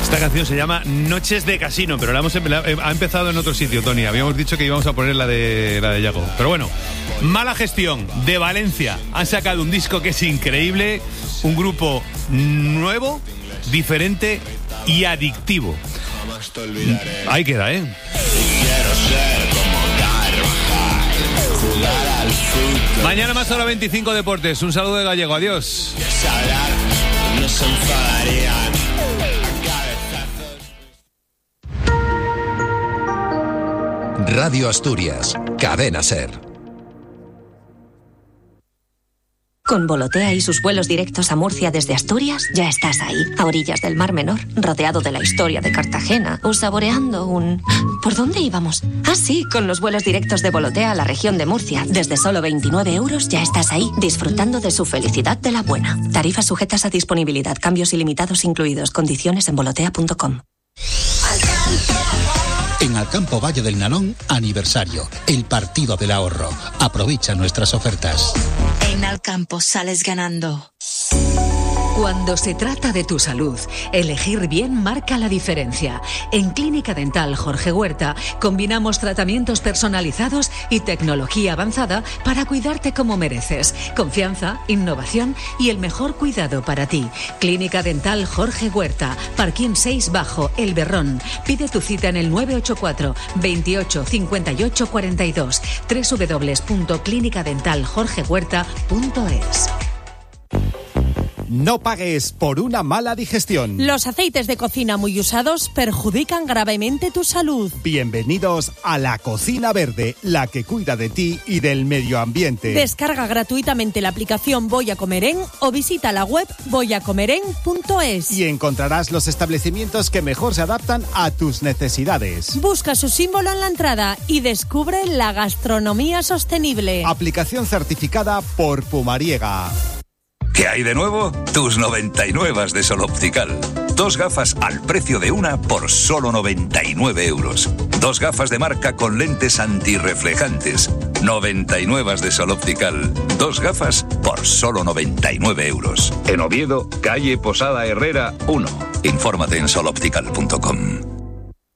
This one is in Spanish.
Esta canción se llama Noches de Casino, pero ha empezado en otro sitio, Tony. Habíamos dicho que íbamos a poner la de Yago. Pero bueno, Mala Gestión, de Valencia. Han sacado un disco que es increíble. Un grupo nuevo, diferente y adictivo. Ahí queda, ¿eh? Mañana más hora 25 Deportes. Un saludo de Gallego. Adiós. Radio Asturias, Cadena SER. Con Volotea y sus vuelos directos a Murcia desde Asturias, ya estás ahí, a orillas del Mar Menor, rodeado de la historia de Cartagena, o saboreando un... ¿Por dónde íbamos? Ah, sí, con los vuelos directos de Volotea a la región de Murcia. Desde solo 29 euros ya estás ahí, disfrutando de su felicidad de la buena. Tarifas sujetas a disponibilidad, cambios ilimitados incluidos, condiciones en volotea.com. En Alcampo Valle del Nalón, aniversario, el partido del ahorro. Aprovecha nuestras ofertas. En Alcampo sales ganando. Cuando se trata de tu salud, elegir bien marca la diferencia. En Clínica Dental Jorge Huerta combinamos tratamientos personalizados y tecnología avanzada para cuidarte como mereces. Confianza, innovación y el mejor cuidado para ti. Clínica Dental Jorge Huerta, Parquín 6 Bajo, El Berrón. Pide tu cita en el 984 28 58 42, www.clinicadentaljorgehuerta.es. No pagues por una mala digestión. Los aceites de cocina muy usados perjudican gravemente tu salud. Bienvenidos a la Cocina Verde, la que cuida de ti y del medio ambiente. Descarga gratuitamente la aplicación Voy a Comer En o visita la web voyacomeren.es. Y encontrarás los establecimientos que mejor se adaptan a tus necesidades. Busca su símbolo en la entrada y descubre la gastronomía sostenible. Aplicación certificada por Pumariega. ¿Qué hay de nuevo? Tus 99 de Sol Optical. 2 gafas al precio de una por solo 99 euros. 2 gafas de marca con lentes antirreflejantes. 99 de Sol Optical. 2 gafas por solo 99 euros. En Oviedo, calle Posada Herrera 1. Infórmate en soloptical.com.